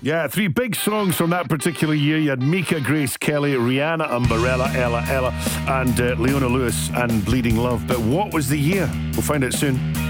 Yeah, three big songs from that particular year. You had Mika, Grace Kelly, Rihanna, Umbrella, Ella, and Leona Lewis and Bleeding Love. But what was the year? We'll find out soon.